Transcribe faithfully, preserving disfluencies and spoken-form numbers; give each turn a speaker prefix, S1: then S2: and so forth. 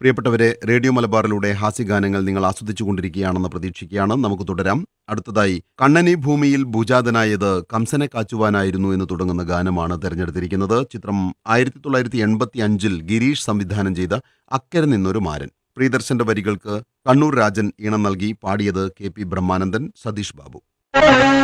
S1: പ്രിയപ്പെട്ടവരെ, റേഡിയോ മലബാറിലൂടെ ഹാസ്യഗാനങ്ങൾ നിങ്ങൾ ആസ്വദിച്ചുകൊണ്ടിരിക്കുകയാണെന്ന് പ്രതീക്ഷിക്കുകയാണ്. നമുക്ക് തുടരാം. അടുത്തതായി കണ്ണനി ഭൂമിയിൽ ഭുജാതനായത് കംസനെ കാച്ചുവാനായിരുന്നു എന്ന് തുടങ്ങുന്ന ഗാനമാണ് തെരഞ്ഞെടുത്തിരിക്കുന്നത്. ചിത്രം ആയിരത്തി തൊള്ളായിരത്തി എൺപത്തി അഞ്ചിൽ ഗിരീഷ് സംവിധാനം ചെയ്ത അക്കരെ നിന്നൊരു മാരൻ. പ്രിയദർശന്റെ വരികൾക്ക് കണ്ണൂർ രാജൻ ഈണം നൽകി. പാടിയത് കെ പി ബ്രഹ്മാനന്ദൻ, സതീഷ് ബാബു.